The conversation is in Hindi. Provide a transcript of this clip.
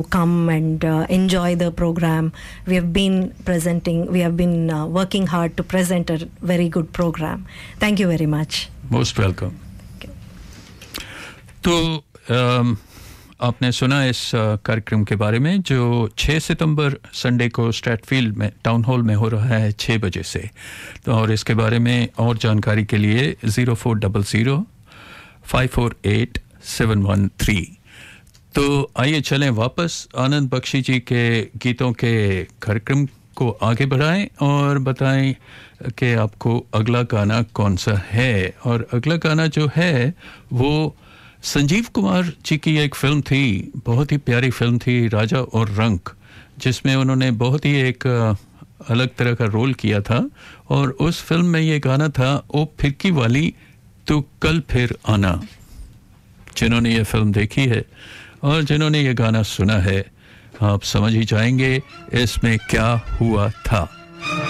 come and enjoy the program. We have been working hard to present a very good program. Thank you very much. Most welcome. तो आपने सुना इस कार्यक्रम के बारे में जो 6 सितंबर संडे को स्ट्रैटफील्ड में टाउन हॉल में हो रहा है 6 बजे से। तो और इसके बारे में और जानकारी के लिए 0400 548 713। तो आइए चलें वापस आनंद बख्शी जी के गीतों के कार्यक्रम को आगे बढ़ाएं और बताएं कि आपको अगला गाना कौन सा है। और अगला गाना जो है वो संजीव कुमार जी की एक फिल्म थी, बहुत ही प्यारी फिल्म थी, राजा और रंक, जिसमें उन्होंने बहुत ही एक अलग तरह का रोल किया था। और उस फिल्म में ये गाना था, ओ फिरकी वाली तू कल फिर आना। जिन्होंने ये फिल्म देखी है और जिन्होंने ये गाना सुना है, आप समझ ही जाएंगे इसमें क्या हुआ था।